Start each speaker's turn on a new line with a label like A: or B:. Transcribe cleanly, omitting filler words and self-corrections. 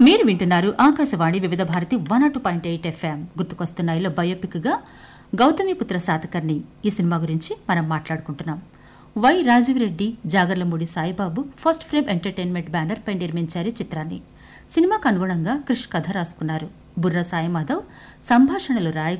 A: మీరు వింటున్నారు ఆకాశవాణి వివిధ భారతి 102.8 FM. గుర్తుకొస్తున్నాయిలో బయోపిక్ గా గౌతమిపుత్ర శాతకర్ణి ఈ సినిమా గురించి మనం మాట్లాడుకుంటున్నాం. Why రాజీవరెడ్డి, Jagarlamudi Saibaba first frame entertainment banner పై నిర్మించారు చిత్రాన్ని. సినిమాకు అనుగుణంగా క్రిష్ కథ రాసుకున్నారు. బుర్ర సాయిమాధవ్ సంభాషణలు రాయగా